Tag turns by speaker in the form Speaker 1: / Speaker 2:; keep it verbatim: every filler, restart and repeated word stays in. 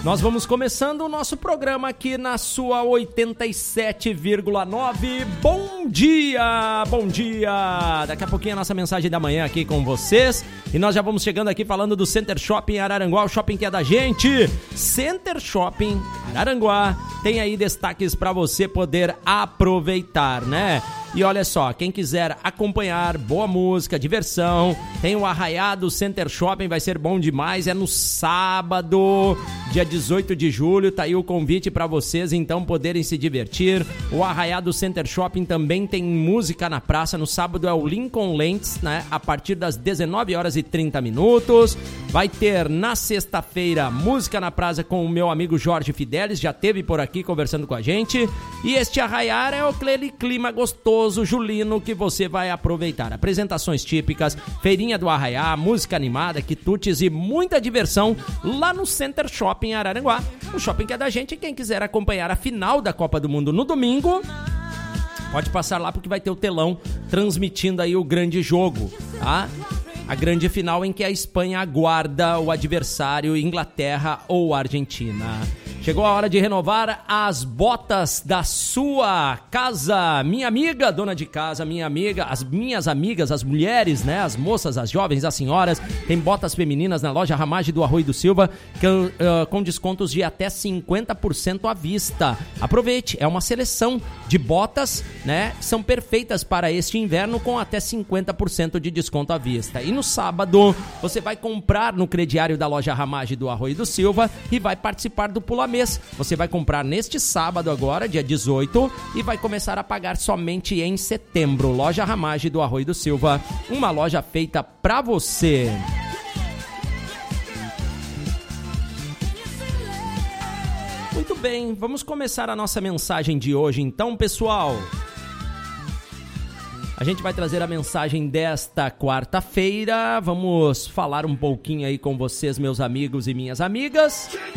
Speaker 1: Nós vamos começando o nosso programa aqui na sua oitenta e sete vírgula nove. Bom dia, bom dia! Daqui a pouquinho a nossa mensagem da manhã aqui com vocês. E nós já vamos chegando aqui falando do Center Shopping Araranguá, o shopping que é da gente. Center Shopping Araranguá tem aí destaques para você poder aproveitar, né? E olha só, quem quiser acompanhar boa música, diversão, tem o Arraiado Center Shopping, vai ser bom demais, é no sábado, dia dezoito de julho, tá aí o convite para vocês então poderem se divertir. O Arraiado Center Shopping também tem música na praça, no sábado é o Lincoln Lentes, né, a partir das dezenove horas e trinta minutos. Vai ter na sexta-feira música na praça com o meu amigo Jorge Fidelis, já teve por aqui conversando com a gente. E este arraiar é aquele clima gostoso, julino, que você vai aproveitar. Apresentações típicas, feirinha do arraiá, música animada, quitutes e muita diversão lá no Center Shopping Araranguá. O shopping que é da gente. Quem quiser acompanhar a final da Copa do Mundo no domingo, pode passar lá porque vai ter o telão transmitindo aí o grande jogo, tá? A grande final em que a Espanha aguarda o adversário Inglaterra ou Argentina. Chegou a hora de renovar as botas da sua casa. Minha amiga, dona de casa, minha amiga, as minhas amigas, as mulheres, né? As moças, as jovens, as senhoras. Tem botas femininas na loja Ramage do Arroio do Silva que, uh, com descontos de até cinquenta por cento à vista. Aproveite, é uma seleção de botas, né? São perfeitas para este inverno com até cinquenta por cento de desconto à vista. E no sábado, você vai comprar no crediário da loja Ramage do Arroio do Silva e vai participar do Pula Mês. Você vai comprar neste sábado agora, dia dezoito, e vai começar a pagar somente em setembro. Loja Ramage do Arroio do Silva, uma loja feita pra você. Muito bem, vamos começar a nossa mensagem de hoje então, pessoal. A gente vai trazer a mensagem desta quarta-feira. Vamos falar um pouquinho aí com vocês, meus amigos e minhas amigas.